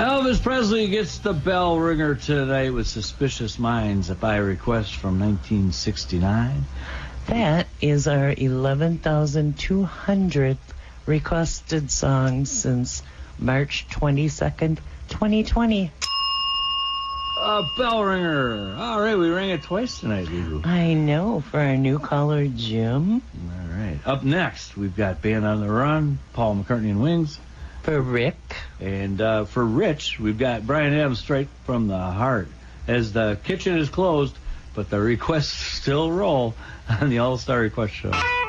Elvis Presley gets the bell ringer tonight with Suspicious Minds by request from 1969. That is our 11,200th requested song since March 22nd, 2020. A bell ringer. All right, we rang it twice tonight, Lulu. I know, for our new caller, Jim. All right. Up next, we've got Band on the Run, Paul McCartney and Wings. For Rick. And for Rich, we've got Bryan Adams, Straight from the Heart. As the kitchen is closed, but the requests still roll on the All-Star Request Show.